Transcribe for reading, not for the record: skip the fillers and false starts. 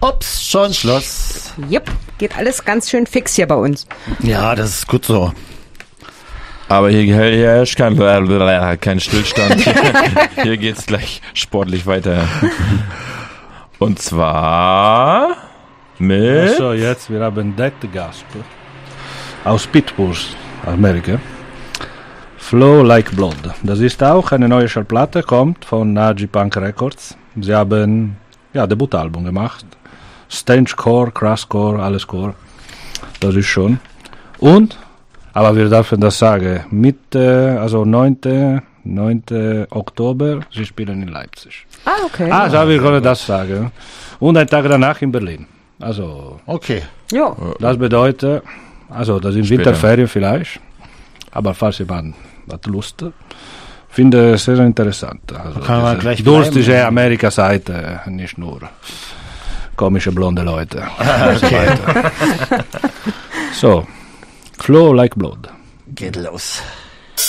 Ups, schon Schluss. Jupp, geht alles ganz schön fix hier bei uns. Ja, das ist gut so. Aber hier ist kein Stillstand. Hier geht's gleich sportlich weiter. Und zwar mit... So, jetzt, wir haben den Gast aus Pittsburgh, Amerika. Flow Like Blood. Das ist auch eine neue Schallplatte, kommt von Naji Punk Records. Sie haben Debutalbum gemacht. Stangecore, Crasscore, alles Core. Das ist schon. Und, aber wir dürfen das sagen, 9. Oktober, sie spielen in Leipzig. Okay. Also wir können das sagen. Und einen Tag danach in Berlin. Also, Okay. Jo. das bedeutet, also das sind Später. Winterferien vielleicht, aber falls jemand hat Lust, finde ich sehr interessant. Also Kann man gleich durch bleiben. diese Amerika-Seite, nicht nur komische blonde Leute. Und so weiter. So, Flow Like Blood. Geht los.